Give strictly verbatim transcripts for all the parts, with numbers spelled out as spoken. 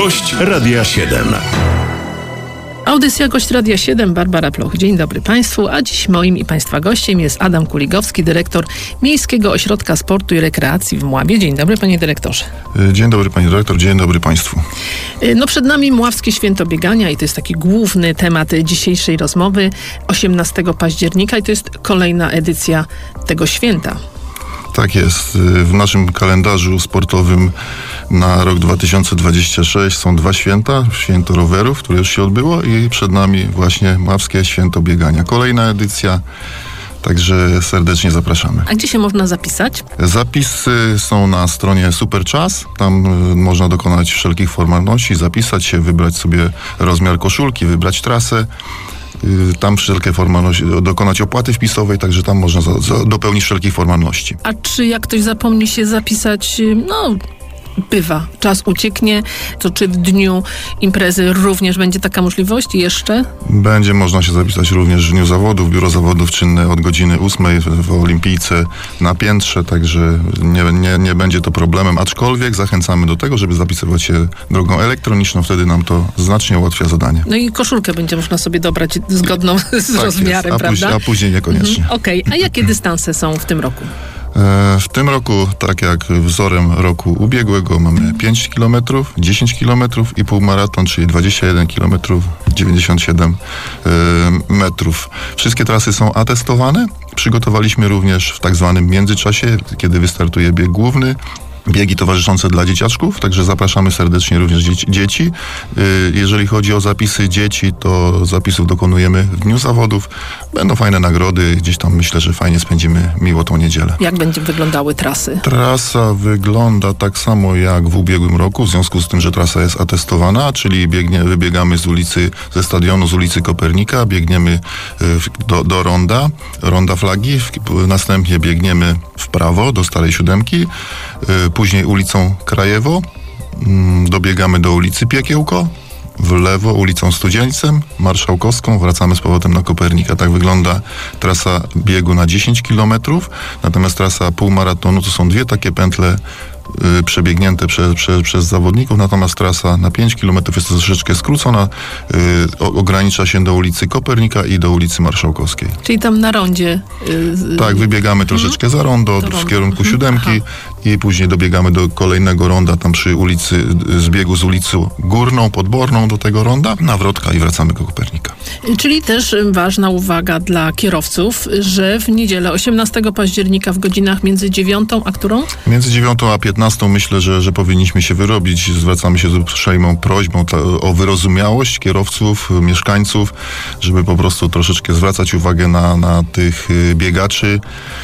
Gość Radia siedem. Audycja Gość Radia siedem, Barbara Ploch. Dzień dobry Państwu, a dziś moim i Państwa gościem jest Adam Kuligowski, dyrektor Miejskiego Ośrodka Sportu i Rekreacji w Mławie. Dzień dobry, panie dyrektorze. Dzień dobry, pani dyrektor, dzień dobry Państwu. No przed nami Mławskie Święto Biegania i to jest taki główny temat dzisiejszej rozmowy. osiemnastego października i to jest kolejna edycja tego święta. Tak jest. W naszym kalendarzu sportowym na rok dwa tysiące dwudziesty szósty są dwa święta. Święto rowerów, które już się odbyło, i przed nami właśnie Mławskie Święto Biegania. Kolejna edycja, także serdecznie zapraszamy. A gdzie się można zapisać? Zapisy są na stronie Superczas. Tam y, można dokonać wszelkich formalności, zapisać się, wybrać sobie rozmiar koszulki, wybrać trasę. Tam wszelkie formalności, dokonać opłaty wpisowej, także tam można za, za, dopełnić wszelkich formalności. A czy jak ktoś zapomni się zapisać, no bywa, czas ucieknie, to czy w dniu imprezy również będzie taka możliwość jeszcze? Będzie można się zapisać również w dniu zawodów. Biuro zawodów czynne od godziny ósmej w Olimpijce na piętrze, także nie, nie, nie będzie to problemem, aczkolwiek zachęcamy do tego, żeby zapisywać się drogą elektroniczną, wtedy nam to znacznie ułatwia zadanie. No i koszulkę będzie można sobie dobrać zgodną z tak rozmiarem, jest, a prawda? Później, a później niekoniecznie. Mhm, Okej, okay. A jakie dystanse są w tym roku? W tym roku, tak jak wzorem roku ubiegłego, mamy pięć kilometrów, dziesięć kilometrów i półmaraton, czyli dwadzieścia jeden kilometrów, dziewięćdziesiąt siedem metrów. Wszystkie trasy są atestowane. Przygotowaliśmy również w tak zwanym międzyczasie, kiedy wystartuje bieg główny, biegi towarzyszące dla dzieciaczków, także zapraszamy serdecznie również dzieci. dzieci. Jeżeli chodzi o zapisy dzieci, to zapisów dokonujemy w dniu zawodów. Będą fajne nagrody, gdzieś tam myślę, że fajnie spędzimy miło tą niedzielę. Jak będą wyglądały trasy? Trasa wygląda tak samo jak w ubiegłym roku, w związku z tym, że trasa jest atestowana, czyli biegnie, wybiegamy z ulicy, ze stadionu, z ulicy Kopernika, biegniemy do, do ronda, ronda flagi, następnie biegniemy w prawo do Starej Siódemki, później ulicą Krajewo, dobiegamy do ulicy Piekiełko, w lewo ulicą Studzieńcem, Marszałkowską, wracamy z powrotem na Kopernika. Tak wygląda trasa biegu na dziesięć kilometrów, natomiast trasa półmaratonu to są dwie takie pętle y, przebiegnięte przez, przez, przez zawodników, natomiast trasa na pięć kilometrów jest troszeczkę skrócona, y, o, ogranicza się do ulicy Kopernika i do ulicy Marszałkowskiej. Czyli tam na rondzie. Yy, tak, wybiegamy troszeczkę za rondo, w kierunku siódemki. Aha. I później dobiegamy do kolejnego ronda, tam przy ulicy, zbiegu z ulicą Górną, Podborną do tego ronda, nawrotka i wracamy do Kopernika. Czyli też ważna uwaga dla kierowców, że w niedzielę osiemnastego października w godzinach między dziewiątą a którą? Między dziewiątą a piętnastą myślę, że, że powinniśmy się wyrobić. Zwracamy się z uprzejmą prośbą ta, o wyrozumiałość kierowców, mieszkańców, żeby po prostu troszeczkę zwracać uwagę na, na tych biegaczy,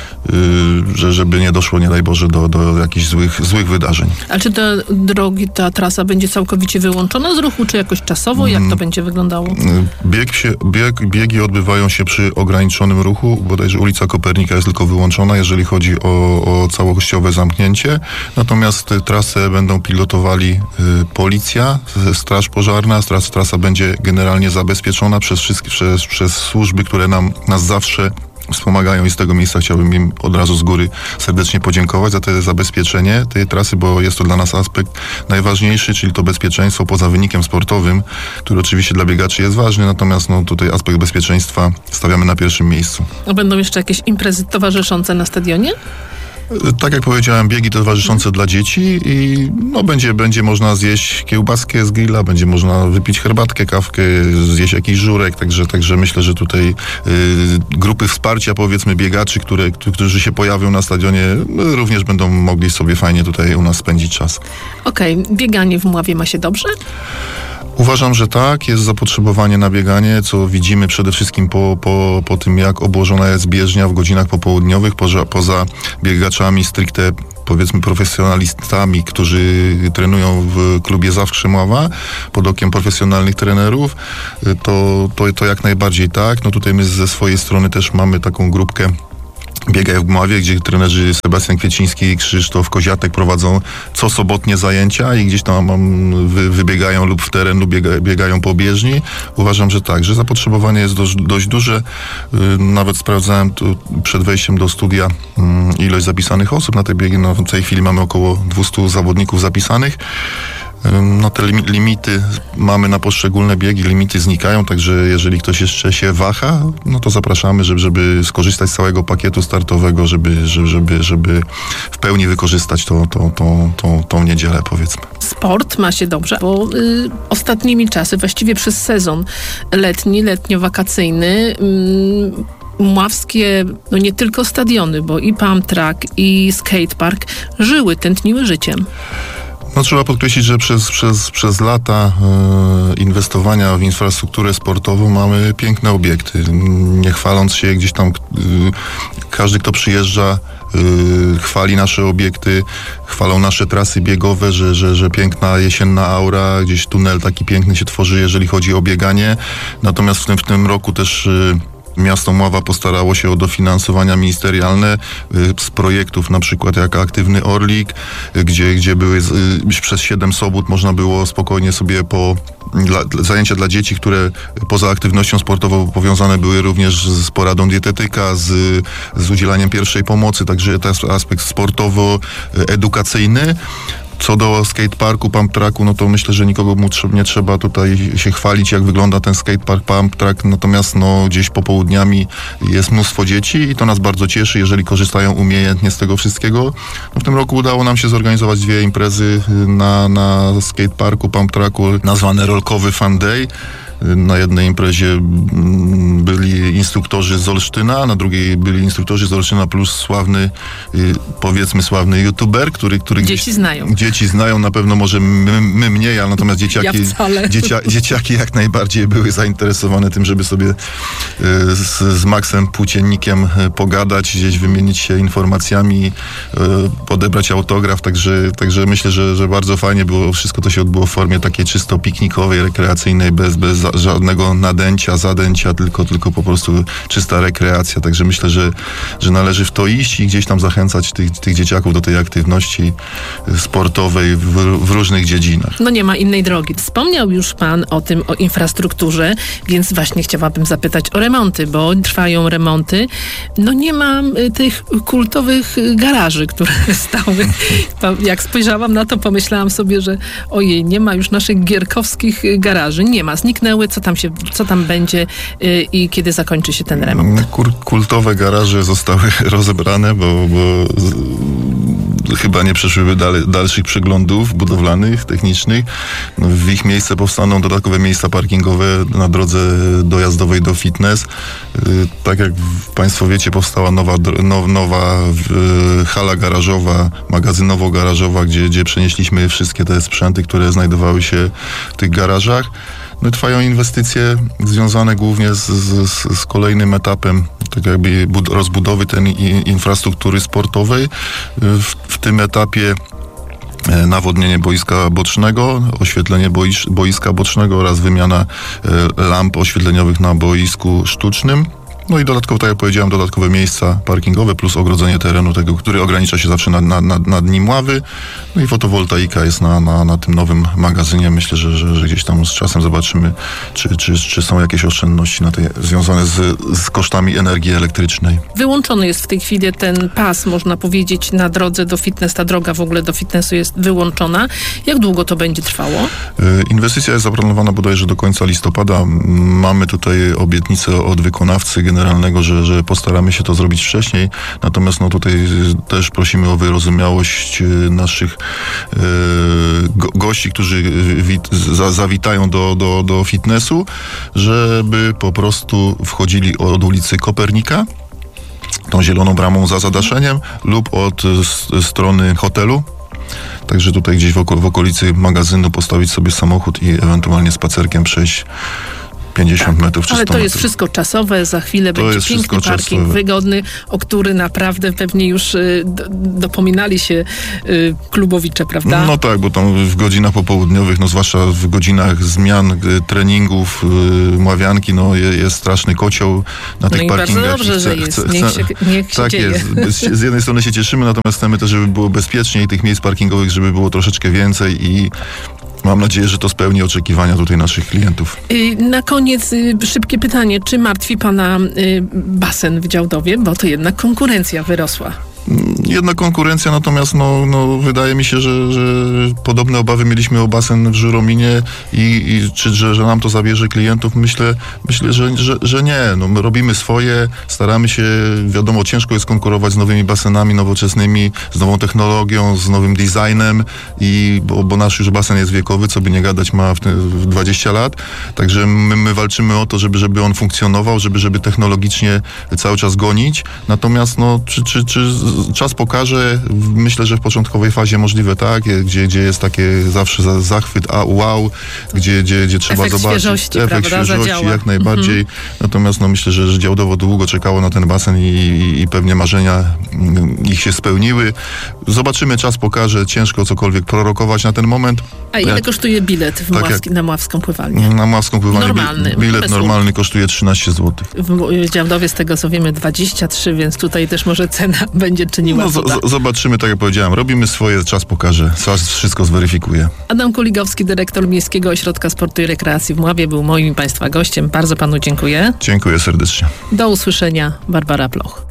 Yy, że żeby nie doszło, nie daj Boże, do, do jakichś złych, złych wydarzeń. A czy te drogi, ta trasa będzie całkowicie wyłączona z ruchu, czy jakoś czasowo? Jak to hmm. będzie wyglądało? Bieg się, bieg, biegi odbywają się przy ograniczonym ruchu, bodajże ulica Kopernika jest tylko wyłączona, jeżeli chodzi o, o całościowe zamknięcie. Natomiast trasę będą pilotowali y, policja, straż pożarna. Trasa, trasa będzie generalnie zabezpieczona przez wszystkie, przez, przez służby, które nam, nas zawsze wspomagają, i z tego miejsca chciałbym im od razu z góry serdecznie podziękować za to zabezpieczenie tej trasy, bo jest to dla nas aspekt najważniejszy, czyli to bezpieczeństwo poza wynikiem sportowym, który oczywiście dla biegaczy jest ważny, natomiast no, tutaj aspekt bezpieczeństwa stawiamy na pierwszym miejscu. A będą jeszcze jakieś imprezy towarzyszące na stadionie? Tak jak powiedziałem, biegi towarzyszące dla dzieci i no, będzie, będzie można zjeść kiełbaskę z grilla, będzie można wypić herbatkę, kawkę, zjeść jakiś żurek, także, także myślę, że tutaj y, grupy wsparcia, powiedzmy, biegaczy, które, którzy się pojawią na stadionie, y, również będą mogli sobie fajnie tutaj u nas spędzić czas. Okej, okay. Bieganie w Mławie ma się dobrze? Uważam, że tak, jest zapotrzebowanie na bieganie, co widzimy przede wszystkim po, po, po tym, jak obłożona jest bieżnia w godzinach popołudniowych, poza, poza biegaczami stricte, powiedzmy, profesjonalistami, którzy trenują w klubie Zawsze Mława pod okiem profesjonalnych trenerów, to, to, to jak najbardziej tak. No tutaj my ze swojej strony też mamy taką grupkę Biegaj w Mławie, gdzie trenerzy Sebastian Kwieciński i Krzysztof Koziatek prowadzą co sobotnie zajęcia i gdzieś tam wy, wybiegają lub w teren lub biega, biegają po bieżni. Uważam, że tak, że zapotrzebowanie jest dość, dość duże. Nawet sprawdzałem tu przed wejściem do studia ilość zapisanych osób na te biegi. No, w tej chwili mamy około dwieście zawodników zapisanych. No te limity mamy na poszczególne biegi, limity znikają, także jeżeli ktoś jeszcze się waha, no to zapraszamy, żeby, żeby skorzystać z całego pakietu startowego, żeby, żeby, żeby w pełni wykorzystać to, to, to, to, tą niedzielę, powiedzmy. Sport ma się dobrze, bo y, ostatnimi czasy, właściwie przez sezon letni, letnio-wakacyjny, y, mławskie, no nie tylko stadiony, bo i pump track, i skatepark żyły, tętniły życiem. No trzeba podkreślić, że przez, przez, przez lata e, inwestowania w infrastrukturę sportową mamy piękne obiekty. Nie chwaląc się gdzieś tam, e, każdy kto przyjeżdża e, chwali nasze obiekty, chwalą nasze trasy biegowe, że, że, że piękna jesienna aura, gdzieś tunel taki piękny się tworzy, jeżeli chodzi o bieganie. Natomiast w tym, w tym roku też e, Miasto Mława postarało się o dofinansowania ministerialne y, z projektów, na przykład jak Aktywny Orlik, y, gdzie, gdzie były y, przez siedem sobót można było spokojnie sobie po dla, zajęcia dla dzieci, które poza aktywnością sportową powiązane były również z poradą dietetyka, z, z udzielaniem pierwszej pomocy, także to jest aspekt sportowo-edukacyjny. Co do skateparku, pump tracku, no to myślę, że nikogo mu nie trzeba tutaj się chwalić, jak wygląda ten skatepark, pump track, natomiast no gdzieś popołudniami jest mnóstwo dzieci i to nas bardzo cieszy, jeżeli korzystają umiejętnie z tego wszystkiego. No w tym roku udało nam się zorganizować dwie imprezy na, na skateparku, pump tracku, nazwane Rolkowy Fun Day. Na jednej imprezie byli instruktorzy z Olsztyna, na drugiej byli instruktorzy z Olsztyna plus sławny, powiedzmy sławny youtuber, który... który dzieci gdzieś, znają. Dzieci znają, na pewno może my, my mniej, ale natomiast dzieciaki, ja dziecia, dzieciaki jak najbardziej były zainteresowane tym, żeby sobie z, z Maxem Płóciennikiem pogadać, gdzieś wymienić się informacjami, odebrać autograf, także, także myślę, że, że bardzo fajnie było, wszystko to się odbyło w formie takiej czysto piknikowej, rekreacyjnej, bez, bez żadnego nadęcia, zadęcia, tylko, tylko po prostu czysta rekreacja. Także myślę, że, że należy w to iść i gdzieś tam zachęcać tych, tych dzieciaków do tej aktywności sportowej w, w różnych dziedzinach. No nie ma innej drogi. Wspomniał już pan o tym, o infrastrukturze, więc właśnie chciałabym zapytać o remonty, bo trwają remonty. No nie ma tych kultowych garaży, które stały. Jak spojrzałam na to, pomyślałam sobie, że ojej, nie ma już naszych gierkowskich garaży. Nie ma. Zniknęły. Co tam, się, co tam będzie yy, i kiedy zakończy się ten remont? Kur- kultowe garaże zostały rozebrane, bo, bo z, chyba nie przeszłyby dal- dalszych przeglądów budowlanych, technicznych. No, w ich miejsce powstaną dodatkowe miejsca parkingowe na drodze dojazdowej do fitness. Yy, tak jak państwo wiecie, powstała nowa, now, nowa yy, hala garażowa, magazynowo-garażowa, gdzie, gdzie przenieśliśmy wszystkie te sprzęty, które znajdowały się w tych garażach. No, trwają inwestycje związane głównie z, z, z kolejnym etapem tak jakby bud- rozbudowy tej infrastruktury sportowej. W, w tym etapie nawodnienie boiska bocznego, oświetlenie boisz, boiska bocznego oraz wymiana e, lamp oświetleniowych na boisku sztucznym. No i dodatkowo, tak jak powiedziałem, dodatkowe miejsca parkingowe plus ogrodzenie terenu tego, który ogranicza się zawsze na, na, na, na dni Mławy. No i fotowoltaika jest na, na, na tym nowym magazynie. Myślę, że, że, że gdzieś tam z czasem zobaczymy, czy, czy, czy są jakieś oszczędności na tej, związane z, z kosztami energii elektrycznej. Wyłączony jest w tej chwili ten pas, można powiedzieć, na drodze do fitness. Ta droga w ogóle do fitnessu jest wyłączona. Jak długo to będzie trwało? Inwestycja jest zaplanowana bodajże do końca listopada. Mamy tutaj obietnicę od wykonawcy generalnego, że, że postaramy się to zrobić wcześniej. Natomiast no tutaj też prosimy o wyrozumiałość naszych e, go, gości, którzy wit, za, zawitają do, do, do fitnessu, żeby po prostu wchodzili od ulicy Kopernika, tą zieloną bramą za zadaszeniem, lub od s, strony hotelu. Także tutaj gdzieś w, oko, w okolicy magazynu postawić sobie samochód i ewentualnie spacerkiem przejść pięćdziesiąt metrów czy sto metrów. Ale to jest wszystko czasowe, za chwilę to będzie piękny parking, czasowe. Wygodny, o który naprawdę pewnie już y, do, dopominali się y, klubowicze, prawda? No tak, bo tam w godzinach popołudniowych, no zwłaszcza w godzinach zmian, y, treningów, y, mławianki, no je, jest straszny kocioł na tych no parkingach. No i bardzo dobrze, chce, że jest. chce, niech się, niech się tak dzieje. jest. Z jednej strony się cieszymy, natomiast chcemy też, żeby było bezpiecznie i tych miejsc parkingowych, żeby było troszeczkę więcej i mam nadzieję, że to spełni oczekiwania tutaj naszych klientów. Na koniec szybkie pytanie. Czy martwi pana basen w Działdowie? Bo to jednak konkurencja wyrosła. Jedna konkurencja, natomiast no, no, wydaje mi się, że, że podobne obawy mieliśmy o basen w Żurominie i, i czy że, że nam to zabierze klientów. Myślę, myślę że, że, że nie. No, my robimy swoje, staramy się, wiadomo, ciężko jest konkurować z nowymi basenami nowoczesnymi, z nową technologią, z nowym designem, i, bo, bo nasz już basen jest wiekowy, co by nie gadać, ma w, te, w dwadzieścia lat. Także my, my walczymy o to, żeby, żeby on funkcjonował, żeby, żeby technologicznie cały czas gonić. Natomiast no, czy, czy, czy czas pokaże, myślę, że w początkowej fazie możliwe tak, gdzie, gdzie jest takie zawsze zachwyt, a wow, gdzie, gdzie, gdzie trzeba efekt zobaczyć świeżości, efekt prawda, świeżości, zadziała. jak najbardziej. Mhm. Natomiast no, myślę, że, że działdowo długo czekało na ten basen i, i, i pewnie marzenia ich się spełniły. Zobaczymy, czas pokaże, ciężko cokolwiek prorokować na ten moment. A ile jak, kosztuje bilet w tak Mławski, jak, na Mławską pływalnię? Na Mławską pływalnię normalny, bilet bez normalny łód. kosztuje trzynaście złotych. W Działdowie, z tego co wiemy, dwadzieścia trzy, więc tutaj też może cena będzie czyniła No, cuda. z, zobaczymy, tak jak powiedziałem, robimy swoje, czas pokaże, czas wszystko zweryfikuje. Adam Kuligowski, dyrektor Miejskiego Ośrodka Sportu i Rekreacji w Mławie, był moim i Państwa gościem. Bardzo Panu dziękuję. Dziękuję serdecznie. Do usłyszenia. Barbara Ploch.